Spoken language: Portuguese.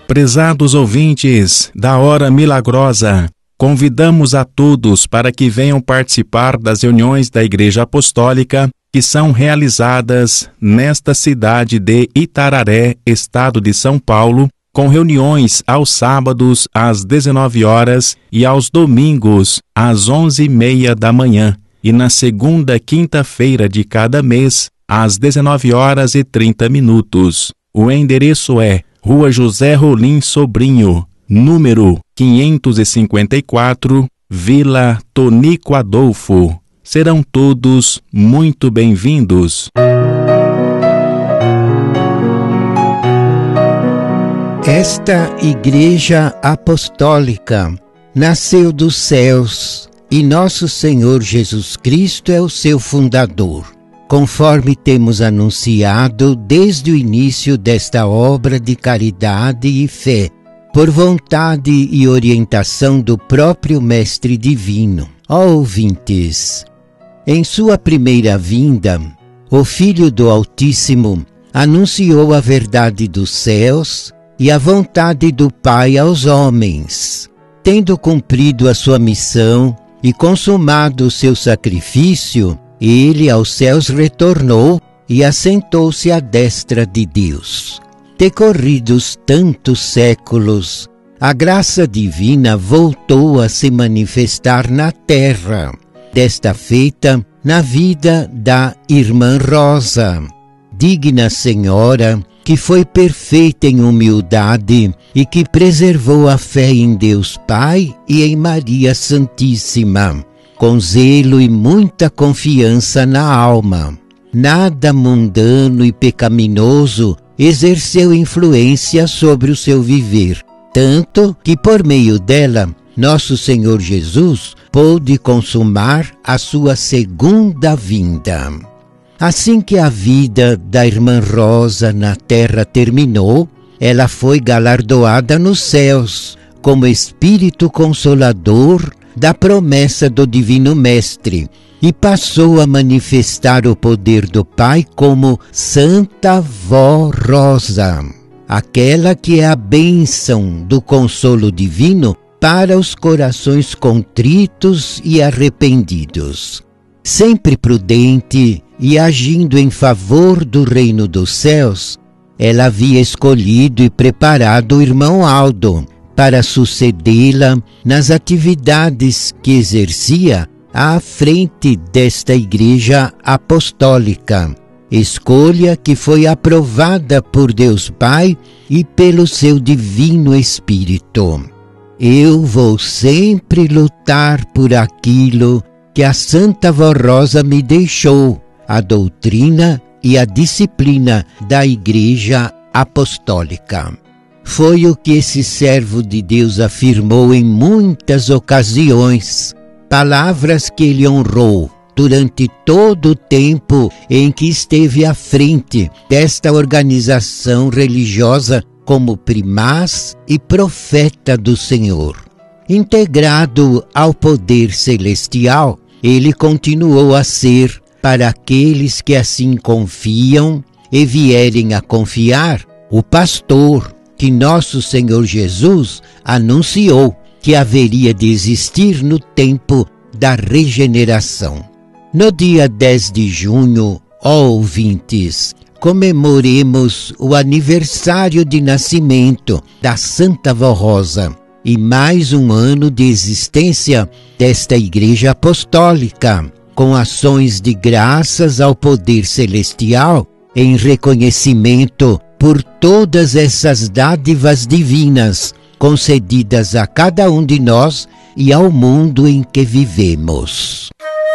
Prezados ouvintes da Hora Milagrosa, convidamos a todos para que venham participar das reuniões da Igreja Apostólica que são realizadas nesta cidade de Itararé, estado de São Paulo, com reuniões aos sábados às 19 horas e aos domingos às 11h30 da manhã e na segunda quinta-feira de cada mês às 19h30. O endereço é Rua José Rolim Sobrinho, número 554, Vila Tonico Adolfo. Serão todos muito bem-vindos. Esta Igreja Apostólica nasceu dos céus e nosso Senhor Jesus Cristo é o seu fundador, conforme temos anunciado desde o início desta obra de caridade e fé, por vontade e orientação do próprio Mestre Divino. Ó ouvintes, em sua primeira vinda, o Filho do Altíssimo anunciou a verdade dos céus e a vontade do Pai aos homens. Tendo cumprido a sua missão e consumado o seu sacrifício, ele aos céus retornou e assentou-se à destra de Deus. Decorridos tantos séculos, a graça divina voltou a se manifestar na terra, desta feita na vida da Irmã Rosa, digna senhora que foi perfeita em humildade e que preservou a fé em Deus Pai e em Maria Santíssima, com zelo e muita confiança na alma. Nada mundano e pecaminoso exerceu influência sobre o seu viver, tanto que por meio dela, nosso Senhor Jesus pôde consumar a sua segunda vinda. Assim que a vida da Irmã Rosa na terra terminou, ela foi galardoada nos céus como Espírito Consolador da promessa do Divino Mestre e passou a manifestar o poder do Pai como Santa Vó Rosa, aquela que é a bênção do consolo divino para os corações contritos e arrependidos. Sempre prudente e agindo em favor do reino dos céus, ela havia escolhido e preparado o irmão Aldo para sucedê-la nas atividades que exercia à frente desta Igreja Apostólica, escolha que foi aprovada por Deus Pai e pelo seu Divino Espírito. Eu vou sempre lutar por aquilo que a Santa Vó Rosa me deixou, a doutrina e a disciplina da Igreja Apostólica. Foi o que esse servo de Deus afirmou em muitas ocasiões, palavras que ele honrou durante todo o tempo em que esteve à frente desta organização religiosa como primaz e profeta do Senhor. Integrado ao poder celestial, ele continuou a ser, para aqueles que assim confiam e vierem a confiar, o pastor que nosso Senhor Jesus anunciou que haveria de existir no tempo da regeneração. No dia 10 de junho, ó ouvintes, comemoremos o aniversário de nascimento da Santa Vó Rosa e mais um ano de existência desta Igreja Apostólica, com ações de graças ao poder celestial em reconhecimento por todas essas dádivas divinas concedidas a cada um de nós e ao mundo em que vivemos.